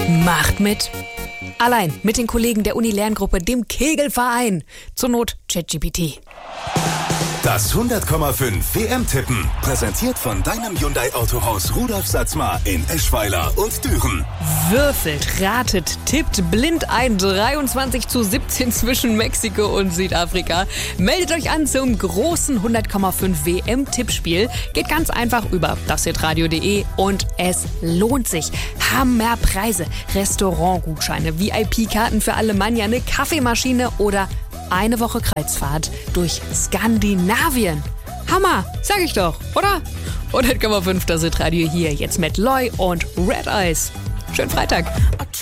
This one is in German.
Macht mit. Allein mit den Kollegen der Uni-Lerngruppe, dem Kegelverein. Zur Not ChatGPT. Das 100,5 WM-Tippen. Präsentiert von deinem Hyundai-Autohaus Rudolf Satzmar in Eschweiler und Düren. Würfelt, ratet, tippt blind ein. 23:17 zwischen Mexiko und Südafrika. Meldet euch an zum großen 100,5 WM-Tippspiel. Geht ganz einfach über dashitradio.de und es lohnt sich. Hammerpreise, Restaurantgutscheine, VIP-Karten für Alemannia, eine Kaffeemaschine oder eine Woche Kreuzfahrt durch Skandinavien. Hammer, sag ich doch, oder? 100,5 Das Hitradio hier, jetzt mit Loy und Red Eyes. Schönen Freitag.